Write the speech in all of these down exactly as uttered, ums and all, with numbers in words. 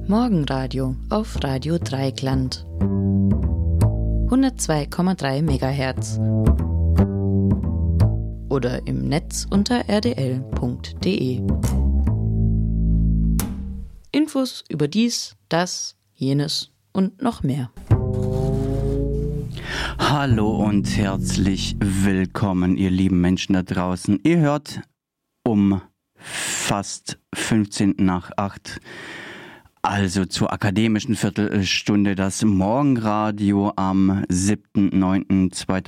Morgenradio auf Radio Dreieckland. hundertzwei Komma drei Megahertz. Oder im Netz unter r d l punkt d e. Infos über dies, das, jenes und noch mehr. Hallo und herzlich willkommen, ihr lieben Menschen da draußen. Ihr hört um fast fünfzehn nach acht, also zur akademischen Viertelstunde, das Morgenradio am siebten neunten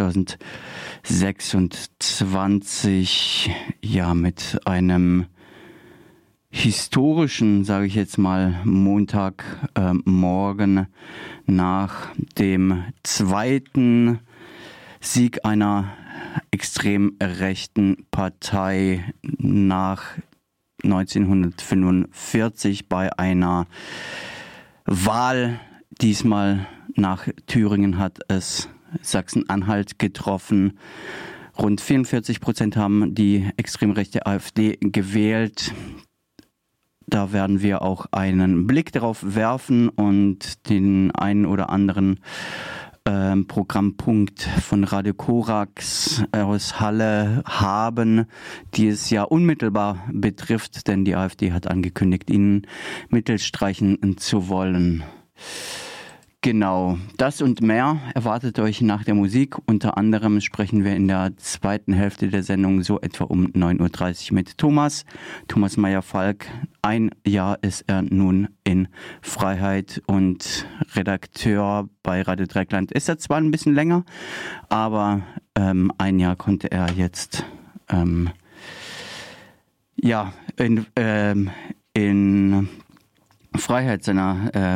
zweitausendsechsundzwanzig, ja, mit einem historischen, sage ich jetzt mal, Montagmorgen äh, nach dem zweiten Sieg einer extrem rechten Partei nach neunzehnhundertfünfundvierzig bei einer Wahl. Diesmal nach Thüringen hat es Sachsen-Anhalt getroffen. Rund vierundvierzig Prozent haben die extrem rechte AfD gewählt. Da werden wir auch einen Blick darauf werfen und den einen oder anderen äh, Programmpunkt von Radio Korax aus Halle haben, die es ja unmittelbar betrifft, denn die AfD hat angekündigt, ihnen Mittel streichen zu wollen. Genau, das und mehr erwartet euch nach der Musik. Unter anderem sprechen wir in der zweiten Hälfte der Sendung so etwa um neun Uhr dreißig mit Thomas. Thomas Meyer-Falk. Ein Jahr ist er nun in Freiheit und Redakteur bei Radio Dreieckland. Ist er zwar ein bisschen länger, aber ähm, ein Jahr konnte er jetzt ähm, ja in, ähm, in Freiheit seiner äh,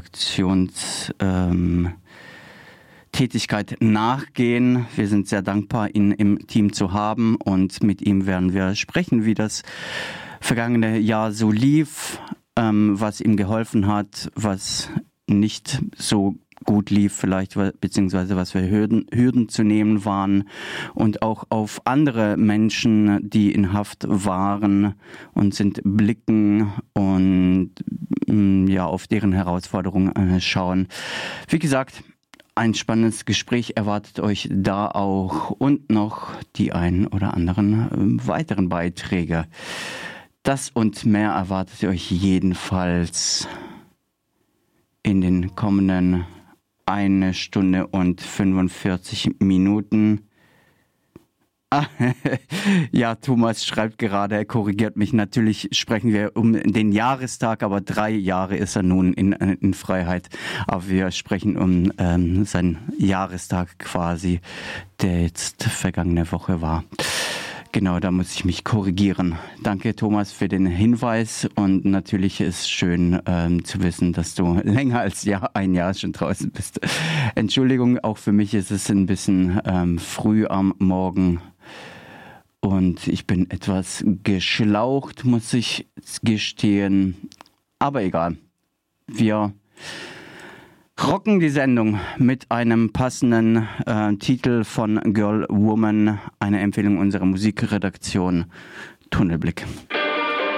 Redaktionstätigkeit ähm, nachgehen. Wir sind sehr dankbar, ihn im Team zu haben, und mit ihm werden wir sprechen, wie das vergangene Jahr so lief, ähm, was ihm geholfen hat, was nicht so gut lief vielleicht, beziehungsweise was für Hürden, Hürden zu nehmen waren, und auch auf andere Menschen, die in Haft waren und sind, blicken und mh, ja auf deren Herausforderungen äh, schauen. Wie gesagt, ein spannendes Gespräch erwartet euch da auch, und noch die ein oder anderen äh, weiteren Beiträge. Das und mehr erwartet euch jedenfalls in den kommenden eine Stunde und fünfundvierzig Minuten. Ah, ja, Thomas schreibt gerade, er korrigiert mich. Natürlich sprechen wir um den Jahrestag, aber drei Jahre ist er nun in, in Freiheit. Aber wir sprechen um ähm, seinen Jahrestag quasi, der jetzt vergangene Woche war. Genau, da muss ich mich korrigieren. Danke, Thomas, für den Hinweis. Und natürlich ist es schön ähm, zu wissen, dass du länger als Jahr, ein Jahr schon draußen bist. Entschuldigung, auch für mich ist es ein bisschen ähm, früh am Morgen. Und ich bin etwas geschlaucht, muss ich gestehen. Aber egal. Wir rocken die Sendung mit einem passenden äh, Titel von Girl Woman, eine Empfehlung unserer Musikredaktion Tunnelblick.